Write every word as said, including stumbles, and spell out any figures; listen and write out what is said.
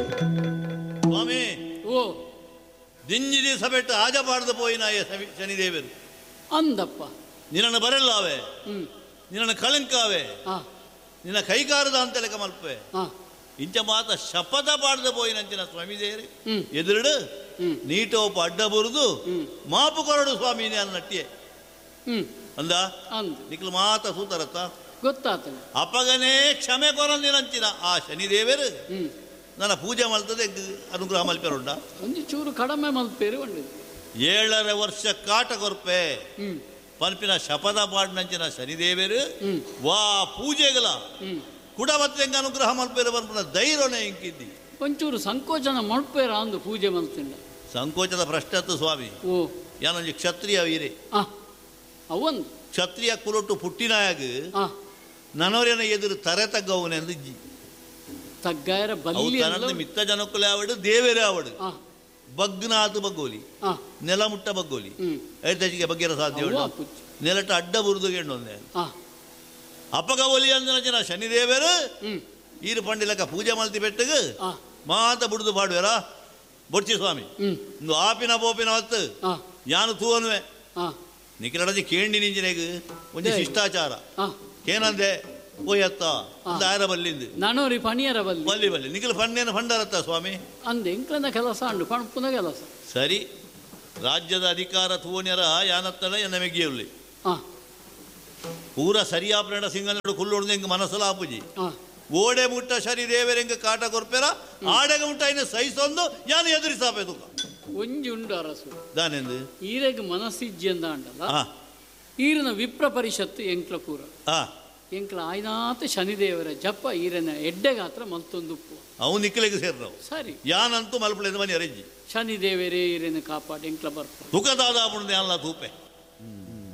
ಸ್ವಾಮಿ ಓ ದಿಂಜಿ ದಿವಸ ಬಿಟ್ಟು ಆಜಬಾರ್ದು ಪೋಯಿನ ಶನಿದೇವರು ಅಂದಪ್ಪ ನಿನ್ನ ಬರಲ್ಲಾವೆ ಹ್ಮ್ ನಿನ್ನ ಕಳಂಕಾವೆ ಹಾ ನಿನ್ನ ಕೈಕಾರದ ಅಂತಲೆಕ ಮಲ್ಪೆ ಹಾ ಇಂಚ ಮಾತ ಶಪಥ ಪಾಡ್ದ ಪೋಯಿನಂಚಿನ ಸ್ವಾಮಿ ದೇವರಿ ಹ್ಮ್ ಎದುರುಡು ಹ್ಮ್ ನೀಟೋಪ ಅಡ್ಡ ಬುರುದು ಹ್ಮ್ ಮಾಪು ಕೊರಡು ಸ್ವಾಮಿ ನಾನು ನಟ್ಟಿಯೇ ಹ್ಮ್ ಅಂದ ಅಂದ ನಿಕ್ಲು ಮಾತ ಸೂತರತ್ತ ಗೊತ್ತಾತನ ಅಪ್ಪಗನೇ ಕ್ಷಮೆ ಕೊರಂದಿನಂಚಿನ ಆ ಶನಿದೇವರು ಹ್ಮ್ ನನ್ನ ಪೂಜೆ ಮಲ್ತದೆ ಅನುಗ್ರಹ ಮಲ್ಪೆರುಂಡ ಒಂದು ಚೂರು ಕಡಿಮೆ ಮಲ್ಪೇರು ಒಂದಿದೆ ಏಳರ ವರ್ಷ ಕಾಟ ಕೊರ್ಪೆ ಹ್ಮ್ ಪನ್ಪಿನ ಶಪಥ ಪಾಡ್ನಂಚಿನ ಶನಿದೇವರು ಹ್ಮ್ ವಾ ಪೂಜೆಗಳ ಹ್ಮ್ ಕುಡವತ್ತೆಂಗ ಅನುಗ್ರಹ ಮಲ್ಪೇರು ಬರ್ಪನ ಧೈರ್ಯನೇ ಇಂಕಿದ್ದಿ ಒಂಚೂರು ಸಂಕೋಚನ ಮಲ್ಪೇರ ಅಂದು ಪೂಜೆ ಮಲ್ತಿಂಡ ಸಂಕೋಚದ ಪ್ರಶ್ನತ್ತು ಸ್ವಾಮಿ ಓ ಯಾನೊಂದು ಕ್ಷತ್ರಿಯ ವೀರೆ ಆ ಅವೊಂದು ಕ್ಷತ್ರಿಯ ಕುಲೊಟ್ಟು ಪುಟ್ಟಿನಾಯಾಗ ಆ ನನವರೇನ ಎದುರು ತರೆ ತಗ್ಗವನೆಂದು ಜಿ ತಗ್ಗಾಯರ ಅವು ಬಲ್ಲಿ ತನಂದು ಮಿತ್ತ ಜನಕ್ಕುಲೆ ಆವಡು ದೇವೇರೇ ಆವಡು ಆ ಬಗ್ನಾತು ಬಗ್ಗೋಲಿ ಆ ನೆಲಮುಟ್ಟ ಬಗ್ಗೋಲಿ ಹ್ಮ್ ಐದಜಿಗೆ ಬಗ್ಗೆರ ಸಾಧ್ಯ ಅವ್ವ ಉಂಟು ಪುಚ್ಚ ನೆಲಟ ಅಡ್ಡ ಬುರುದುಗೆಂಡೊಂದೆ ಆ ಅಪಗವಲಿ ಅಂದನ ಜನ ಶನಿದೇವರು ಹ್ಮ್ ಈರು ಪಂಡಿಲಕ ಪೂಜೆ ಮಲ್ತಿ ಬೆಟ್ಟಗ ಆ ಮಾತ ಬುಡ್ದು ಪಾಡುವೆರ ಬೊಡ್ಚಿ ಸ್ವಾಮಿ ಹ್ಮ್ ಒಂದು ಆಪಿನ ಬೋಪಿನ ಹೊತ್ತು ಆ ಯಾನು ತೂವನ್ವೆ ಆ ನಿಖಿಲಡದಿ ಕೇಂಡಿ ನಿಂಜಿನೆಗ್ ಒಂದು ದೇ. ಶಿಷ್ಟಾಚಾರ ಆ ಏನಂದೆ ಓಯತ್ತ ಒಂದು ಆಯರ ಬಲ್ಲಿಂದು ನಾನೋರಿ ಪಣಿಯರ ಬಲ್ಲಿ ಬಲ್ಲಿ ಬಲ್ಲಿ ನಿಖಿಲ್ ಪಣ್ಣೇನು ಫಂಡರತ್ತ ಸ್ವಾಮಿ ಅಂದ ಎಂಕ್ಲನ ಕೆಲಸ ಅಂಡು ಪಣಪುನ ಕೆಲಸ ಸರಿ ರಾಜ್ಯದ ಅಧಿಕಾರ ತೂವನ್ಯರ ಯಾನತ್ತಲ ಎನ್ನ ಮೆಗ್ಗಿಯುಳ್ಳಿ ಆ ಪೂರ ಸರಿಯಾಪರೇಣ ಸಿಂಗನಡು ಕುಲ್ಲೊಡ್ದು ಹೆಂಗೆ ಮನಸ್ಸಲ ಆಪುಜಿ ಆ ಓಡೆ ಮುಟ್ಟ ಶರಿ ದೇವರೆಂಗೆ ಕಾಟ ಕೊರ್ಪೆರ ಆಡೆಗೆ ಮುಟ್ಟ ಇನ್ನು ಸಹಿಸೊಂದು ಯಾನು ಎದುರಿಸಾಪೆ ತುಕ ಒಂಜಿ ಉಂಡು ಅರಸು ದಾನೆಂದು ಈರೆಗ್ ಮನಸ್ಸಿಜ್ಜಿ ಅಂದ ಅಂಡಲ್ಲ ಹಾ ಈರಿನ ವಿಪ್ರ ಪರಿಷತ್ತು ಎಂಕ್ಲ ಪೂರ ಹಾ ಎಂಕ್ಲ ಆಯ್ನಾತ ಶನಿದೇವರ ಜಪ ಈರನ ಎಡ್ಡೆಗಾತ್ರ ಮಲ್ತೊಂದುಪ್ಪು ಅವು ನಿಖಿಲಿಗೆ ಸೇರ್ರವು ಸರಿ ಯಾನಂತೂ ಮಲ್ಪಳೆದು ಮನೆ ಅರೆಜ್ಜಿ ಶನಿದೇವರೇ ಈರನ ಕಾಪಾಡಿ ಎಂಕ್ಲ ಬರ್ಪ ತುಕದಾದ ಮುಂದೆ ಅಲ್ಲ ತೂಪೆ